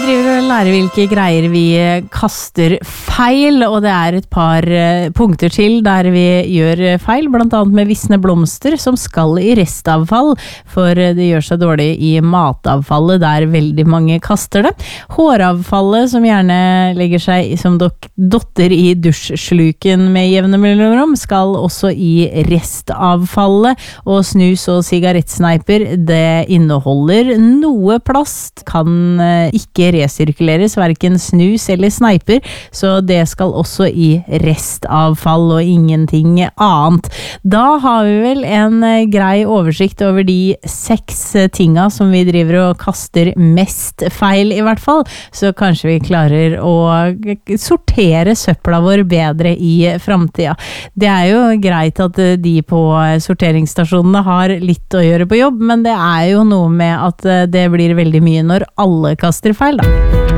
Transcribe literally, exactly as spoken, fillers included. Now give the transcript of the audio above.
driver og lærer hvilke greier vi kaster feil, og det er et par punkter til der vi gjør feil, blant annet med visne blomster som skal i restavfall, for det gjør seg dårlig i matavfallet der veldig mange kaster det. Håravfallet som gjerne legger seg som dok- dotter i dusjsluken med jevne mellomrom skal også i restavfallet, og snus og sigarettsneiper, det inneholder noe plast, kan ikke resirkuleres, hverken snus eller sneiper, så det skal også i restavfall og ingenting annet. Da har vi vel en grei oversikt over de seks tinga som vi driver og kaster mest feil i hvert fall, så kanskje vi klarer å sortere søpla vår bedre i fremtiden. Det er jo greit at de på sorteringsstasjonene har litt å gjøre på jobb, men det er jo noe med at det blir veldig mye når alle kaster feil da.